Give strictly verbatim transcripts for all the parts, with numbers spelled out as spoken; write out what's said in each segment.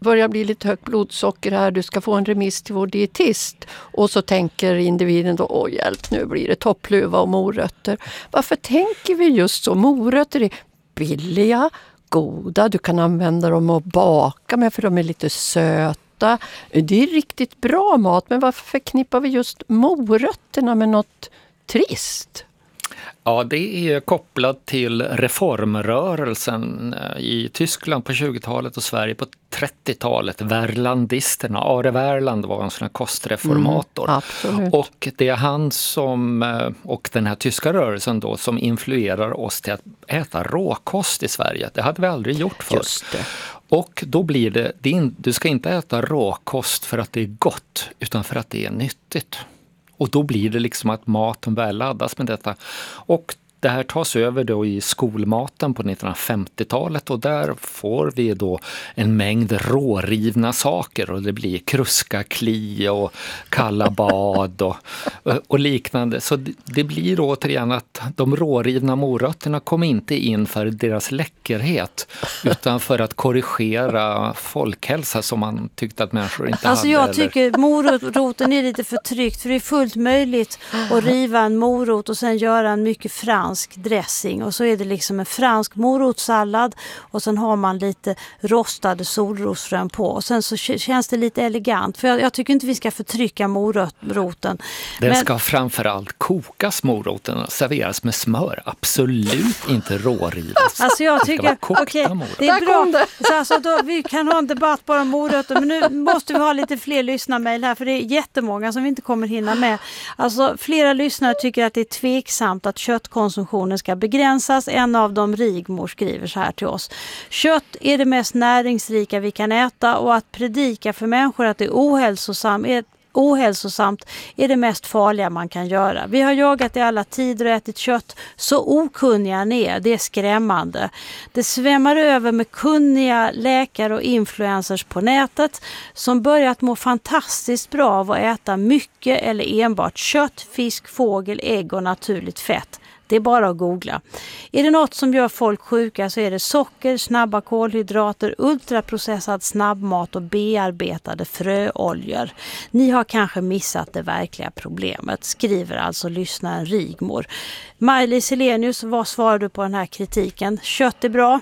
börjar bli lite högt blodsocker här, du ska få en remiss till vår dietist. Och så tänker individen då, åh hjälp, nu blir det toppluva och morötter. Varför tänker vi just så? Morötter är billiga, goda, du kan använda dem och baka med för de är lite söta. Det är riktigt bra mat, men varför förknippar vi just morötterna med något trist? Ja, det är kopplat till reformrörelsen i Tyskland på tjugotalet och Sverige på trettiotalet. Värlandisterna, Are Värland var en sån här kostreformator. Mm, och det är han som, och den här tyska rörelsen då, som influerar oss till att äta råkost i Sverige. Det hade vi aldrig gjort förr. Just det. Och då blir det, du ska inte äta råkost för att det är gott, utan för att det är nyttigt. Och då blir det liksom att maten börjar laddas med detta. Och det här tas över då i skolmaten på nittonhundrafemtiotalet och där får vi då en mängd rårivna saker och det blir kruska, kli och kalla bad och, och liknande. Så det, det blir återigen att de rårivna morötterna kommer inte in för deras läckerhet utan för att korrigera folkhälsa som man tyckte att människor inte alltså hade. Alltså jag tycker moroten är lite förtryckt för det är fullt möjligt att riva en morot och sen göra en mycket fransk dressing och så är det liksom en fransk morotssallad och sen har man lite rostade solrosfrön på och sen så känns det lite elegant för jag, jag tycker inte vi ska förtrycka moroten. Den Men... ska framförallt kokas moroten och serveras med smör, absolut inte rårivas. Alltså jag tycker okay, det är bra. Så alltså då, vi kan ha en debatt bara om morötter men nu måste vi ha lite fler lyssnarmail här för det är jättemånga som vi inte kommer hinna med. Alltså flera lyssnare tycker att det är tveksamt att köttkonsumtion ska begränsas. En av dem, Rigmor, skriver så här till oss. Kött är det mest näringsrika vi kan äta och att predika för människor att det är ohälsosamt är ohälsosamt är det mest farliga man kan göra. Vi har jagat i alla tider och ätit kött. Så okunniga ni är, det är skrämmande. Det svämmar över med kunniga läkare och influencers på nätet som börjat må fantastiskt bra av att äta mycket eller enbart kött, fisk, fågel, ägg och naturligt fett. Det är bara att googla. Är det något som gör folk sjuka så är det socker, snabba kolhydrater, ultraprocessad snabbmat och bearbetade fröoljor. Ni har kanske missat det verkliga problemet, skriver alltså lyssnaren Rigmor. Maj-Lis Helenius, vad svarar du på den här kritiken? Kött är bra?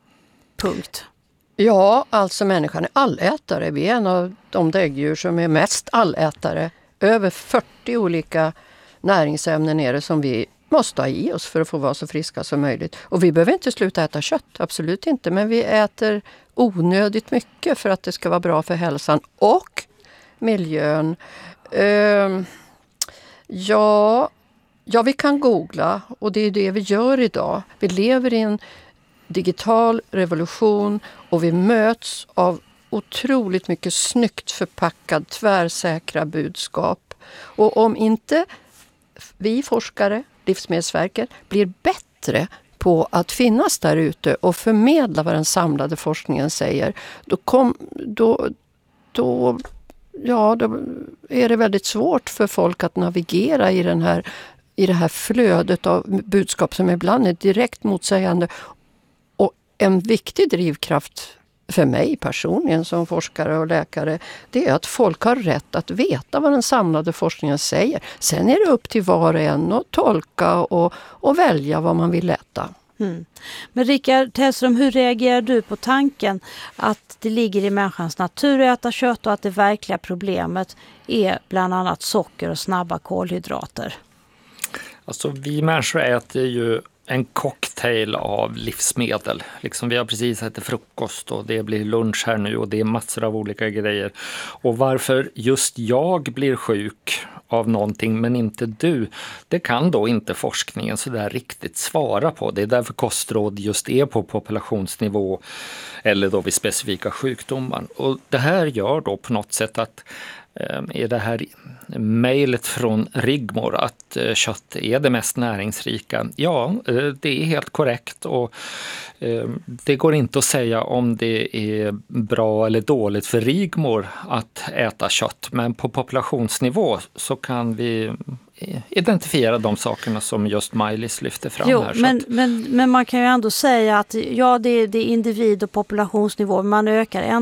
Punkt. Ja, alltså människan är allätare. Vi är en av de däggdjur som är mest allätare. Över fyrtio olika näringsämnen är det som vi måste ha i oss för att få vara så friska som möjligt. Och vi behöver inte sluta äta kött, absolut inte. Men vi äter onödigt mycket för att det ska vara bra för hälsan och miljön. Uh, ja, ja, vi kan googla och det är det vi gör idag. Vi lever i en digital revolution och vi möts av otroligt mycket snyggt förpackad, tvärsäkra budskap. Och om inte vi forskare, Livsmedelsverket, blir bättre på att finnas där ute och förmedla vad den samlade forskningen säger, då, kom, då, då, ja, då är det väldigt svårt för folk att navigera i, den här, i det här flödet av budskap som ibland är direkt motsägande. Och en viktig drivkraft för mig personligen som forskare och läkare, det är att folk har rätt att veta vad den samlade forskningen säger. Sen är det upp till var och en att tolka och, och välja vad man vill äta. Mm. Men Rickard Tellström, hur reagerar du på tanken att det ligger i människans natur att äta kött och att det verkliga problemet är bland annat socker och snabba kolhydrater? Alltså vi människor äter ju en cocktail av livsmedel. Liksom vi har precis ätit frukost och det blir lunch här nu och det är massor av olika grejer. Och varför just jag blir sjuk av någonting men inte du, det kan då inte forskningen så där riktigt svara på. Det är därför kostråd just är på populationsnivå eller då vid specifika sjukdomar. Och det här gör då på något sätt att är det här mejlet från Rigmor att kött är det mest näringsrika. Ja, det är helt korrekt och det går inte att säga om det är bra eller dåligt för Rigmor att äta kött. Men på populationsnivå så kan vi identifiera de sakerna som just Maj-Lis lyfter fram jo, här. Men, att... men, men man kan ju ändå säga att ja, det, det är individ- och populationsnivå. Man ökar